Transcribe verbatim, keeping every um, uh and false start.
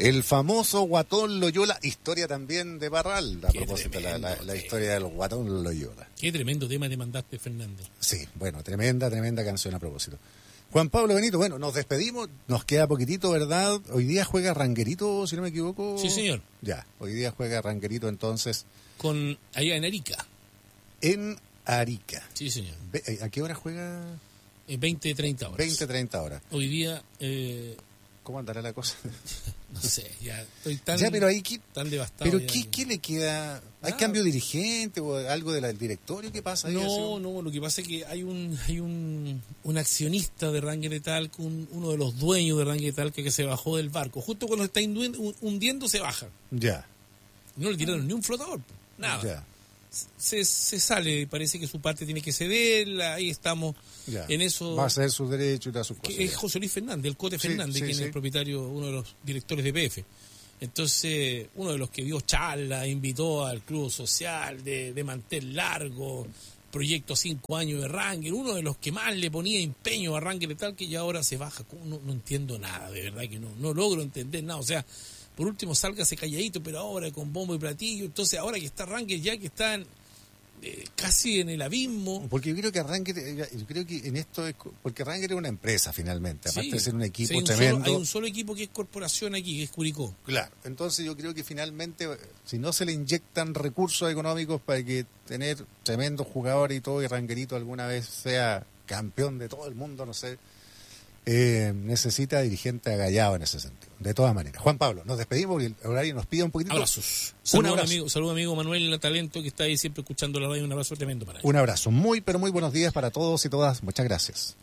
El famoso Guatón Loyola, historia también de Parral, a Qué propósito de la, la, la tremendo, historia del Guatón Loyola. Qué tremendo tema te mandaste, Fernando. Sí, bueno, tremenda, tremenda canción a propósito. Juan Pablo Benito, bueno, nos despedimos, nos queda poquitito, ¿verdad? Hoy día juega Ranguerito, si no me equivoco. Sí, señor. Ya, hoy día juega Ranguerito entonces. Con allá en Arica. En Arica. Sí, señor. ¿A qué hora juega? Eh, veinte, treinta horas. veinte, treinta horas. Hoy día... Eh, ¿Cómo andará la cosa? no sé, ya estoy tan, ya, pero ahí, ¿qué, tan devastado. ¿Pero ya qué, que... qué le queda? ¿Hay Nada. cambio dirigente o algo de la- del directorio? ¿Qué pasa ahí? No, no, lo que pasa es que hay un hay un, un accionista de Rangueretal, un, uno de los dueños de Rangueretal que, que se bajó del barco. Justo cuando está hundiendo, hundiendo se baja. Ya. No le tiraron ni un flotador, nada. Ya. Se, se sale, parece que su parte tiene que ceder, ahí estamos Ya. en eso. Va a ser sus derechos y todas sus cosas. Que es José Luis Fernández, el Cote Sí, Fernández, sí, quien sí. es el propietario, uno de los directores de P F. Entonces, uno de los que dio charla, invitó al club social de, de mantel largo, proyecto cinco años de Ranger, uno de los que más le ponía empeño a Ranger tal que ya ahora se baja. ¿Cómo? No, no entiendo nada, de verdad que no, no logro entender nada. O sea, por último, sálgase calladito, pero ahora con bombo y platillo. Entonces, ahora que está Ranger, ya que están eh, casi en el abismo. Porque yo creo que Ranger, yo creo que en esto es, porque Ranger es una empresa finalmente, aparte Sí, de ser un equipo sí, hay un tremendo. solo- hay un solo equipo que es corporación aquí, que es Curicó. Claro, entonces yo creo que finalmente, si no se le inyectan recursos económicos para que tener tremendos jugadores y todo, y Ranguerito alguna vez sea campeón de todo el mundo, no sé, eh, necesita dirigente agallado en ese sentido. De todas maneras. Juan Pablo, nos despedimos porque el horario nos pide un poquitito. Abrazos. Un Saludos abrazo. amigo, saludo amigo Manuel Talento, que está ahí siempre escuchando la radio. Un abrazo tremendo para él. Un abrazo. Muy, pero muy buenos días para todos y todas. Muchas gracias.